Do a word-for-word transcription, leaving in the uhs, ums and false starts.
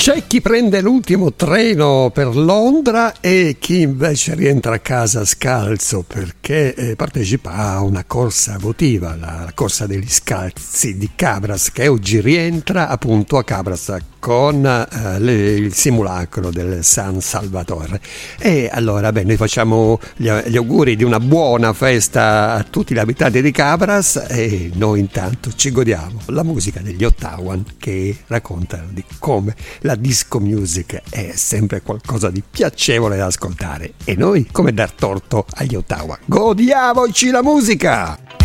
C'è chi prende l'ultimo treno per Londra e chi invece rientra a casa scalzo perché eh, partecipa a una corsa votiva, la, la corsa degli scalzi di Cabras, che oggi rientra appunto a Cabras con eh, le, il simulacro del San Salvatore. E allora beh, noi facciamo gli, gli auguri di una buona festa a tutti gli abitanti di Cabras e noi intanto ci godiamo la musica degli Ottawan, che raccontano di come la disco music è sempre qualcosa di piacevole da ascoltare, e noi come dar torto agli Ottawa. Godiamoci la musica!